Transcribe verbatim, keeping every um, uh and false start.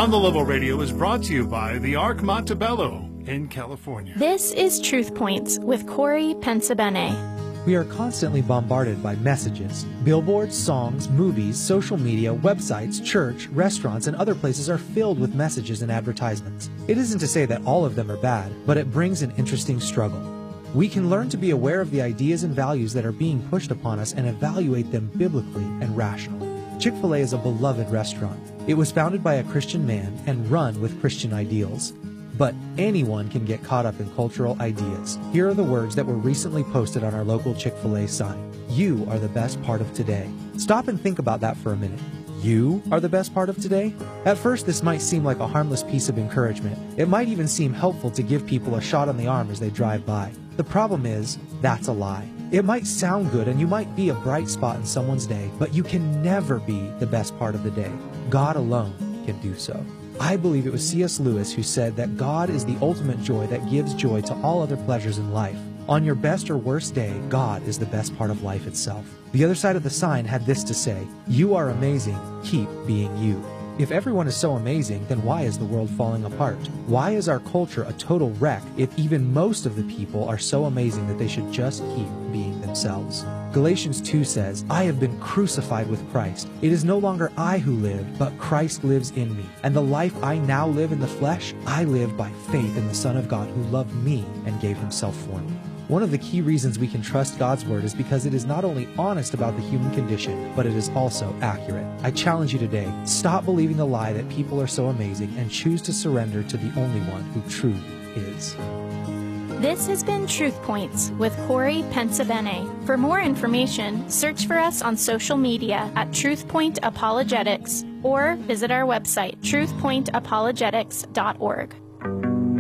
On the Level Radio is brought to you by the Arc Montebello in California. This is Truth Points with Corey Pensabene. We are constantly bombarded by messages. Billboards, songs, movies, social media, websites, church, restaurants, and other places are filled with messages and advertisements. It isn't to say that all of them are bad, but it brings an interesting struggle. We can learn to be aware of the ideas and values that are being pushed upon us and evaluate them biblically and rationally. Chick-fil-A is a beloved restaurant. It was founded by a Christian man and run with Christian ideals. But anyone can get caught up in cultural ideas. Here are the words that were recently posted on our local Chick-fil-A sign. You are the best part of today. Stop and think about that for a minute. You are the best part of today? At first, this might seem like a harmless piece of encouragement. It might even seem helpful to give people a shot on the arm as they drive by. The problem is, that's a lie. It might sound good and you might be a bright spot in someone's day, but you can never be the best part of the day. God alone can do so. I believe it was C S Lewis who said that God is the ultimate joy that gives joy to all other pleasures in life. On your best or worst day, God is the best part of life itself. The other side of the sign had this to say, you are amazing, keep being you. If everyone is so amazing, then why is the world falling apart? Why is our culture a total wreck if even most of the people are so amazing that they should just keep being themselves? Galatians two says, I have been crucified with Christ. It is no longer I who live, but Christ lives in me. And the life I now live in the flesh, I live by faith in the Son of God who loved me and gave himself for me. One of the key reasons we can trust God's word is because it is not only honest about the human condition, but it is also accurate. I challenge you today, stop believing the lie that people are so amazing and choose to surrender to the only one who truly is. This has been Truth Points with Corey Pensabene. For more information, search for us on social media at Truth Point Apologetics or visit our website, truth point apologetics dot org.